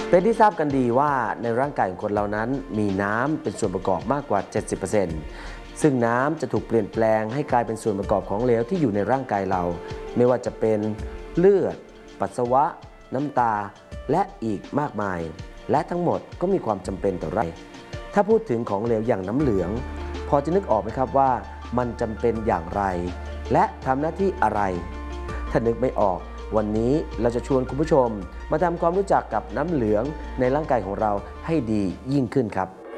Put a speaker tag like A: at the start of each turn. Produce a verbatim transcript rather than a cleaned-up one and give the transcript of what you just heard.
A: เป็นที่ทราบกันดีว่าในร่างกายของคนเรานั้นมีน้ำเป็นส่วนประกอบมากกว่า เจ็ดสิบเปอร์เซ็นต์ ซึ่งน้ำจะถูกเปลี่ยนแปลงให้กลายเป็นส่วนประกอบของเหลวที่อยู่ในร่างกายเราไม่ว่าจะเป็นเลือดปัสสาวะน้ำตาและอีกมากมายและทั้งหมดก็มีความจำเป็นต่อร่างกายถ้าพูดถึงของเหลวอย่างน้ำเหลืองพอจะนึกออกไหมครับว่ามันจำเป็นอย่างไรและทำหน้าที่อะไรถ้านึกไม่ออกวันนี้เราจะชวนคุณผู้ชมมาทำความรู้จักกับน้ำเหลืองในร่างกายของเราให้ดียิ่งขึ้นครับ